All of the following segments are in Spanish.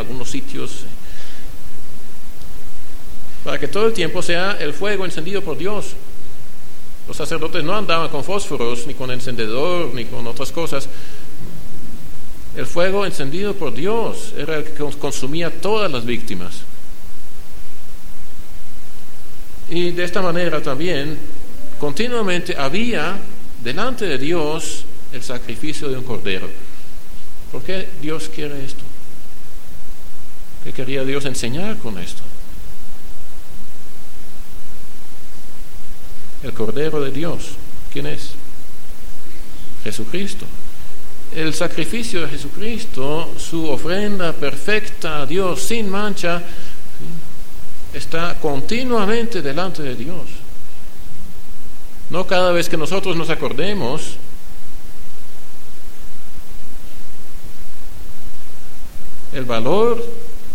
algunos sitios, para que todo el tiempo sea el fuego encendido por Dios. Los sacerdotes no andaban con fósforos, ni con encendedor, ni con otras cosas. El fuego encendido por Dios era el que consumía todas las víctimas. Y de esta manera también, continuamente había delante de Dios el sacrificio de un cordero. ¿Por qué Dios quiere esto? ¿Qué quería Dios enseñar con esto? El Cordero de Dios, ¿quién es? Jesucristo. El sacrificio de Jesucristo, su ofrenda perfecta a Dios, sin mancha, está continuamente delante de Dios. No cada vez que nosotros nos acordemos, el valor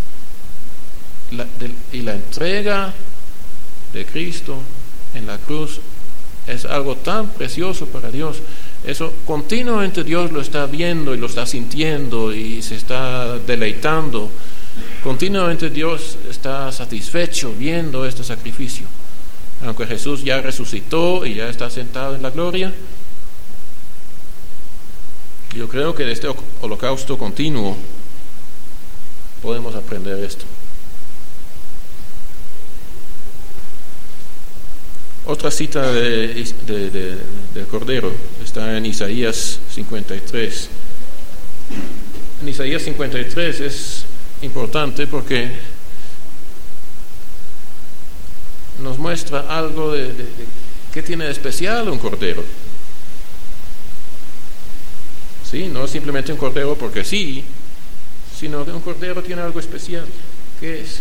y la entrega de Cristo en la cruz es algo tan precioso para Dios. Eso continuamente Dios lo está viendo y lo está sintiendo y se está deleitando. Continuamente Dios está satisfecho viendo este sacrificio. Aunque Jesús ya resucitó y ya está sentado en la gloria, yo creo que de este holocausto continuo podemos aprender esto. Otra cita del Cordero está en Isaías 53. En Isaías 53 es importante porque nos muestra algo de qué tiene de especial un cordero. Sí, no es simplemente un cordero porque sí, sino que un cordero tiene algo especial. ¿Qué es?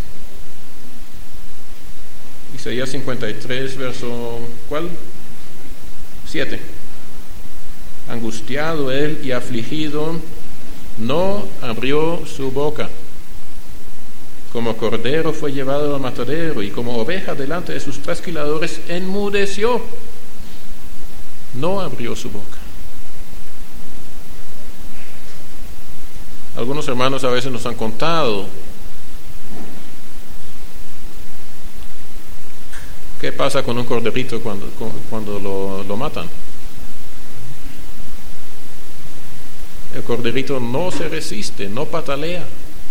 Isaías 53, verso, ¿cuál? 7. Angustiado él y afligido, no abrió su boca. Como cordero fue llevado al matadero, y como oveja delante de sus trasquiladores enmudeció. No abrió su boca. Algunos hermanos a veces nos han contado qué pasa con un corderito cuando lo matan. El corderito no se resiste, no patalea.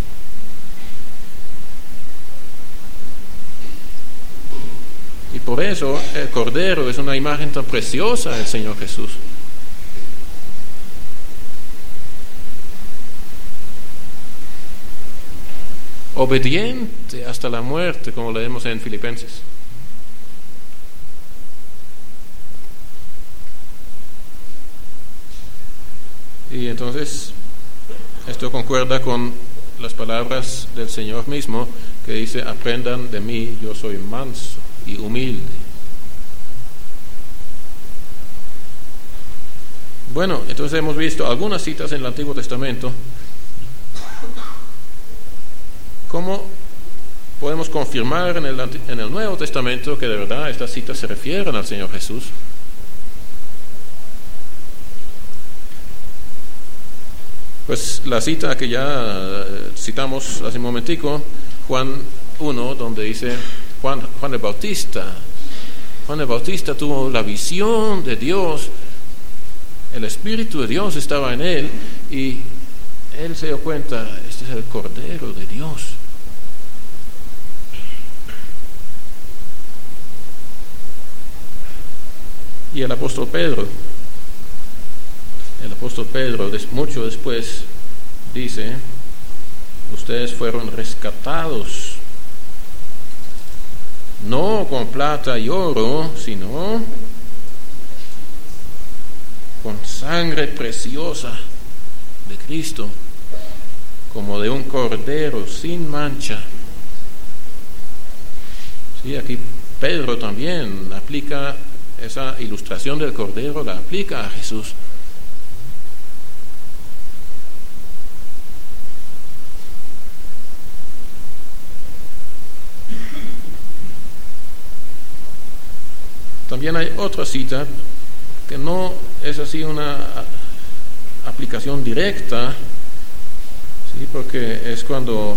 Y por eso el cordero es una imagen tan preciosa del Señor Jesús. Obediente hasta la muerte, como leemos en Filipenses. Y entonces esto concuerda con las palabras del Señor mismo, que dice: aprendan de mí, yo soy manso y humilde. Bueno, entonces hemos visto algunas citas en el Antiguo Testamento. ¿Cómo podemos confirmar en el Nuevo Testamento que de verdad estas citas se refieren al Señor Jesús? Pues la cita que ya citamos hace un momentico, Juan 1, donde dice Juan el Bautista tuvo la visión de Dios, el Espíritu de Dios estaba en él, y él se dio cuenta: este es el Cordero de Dios. Y el apóstol Pedro, mucho después, dice: ustedes fueron rescatados, no con plata y oro, sino con sangre preciosa de Cristo, como de un cordero sin mancha. Sí, aquí Pedro también aplica esa ilustración del cordero, la aplica a Jesús. También hay otra cita que no es así una aplicación directa, ¿sí? Porque es cuando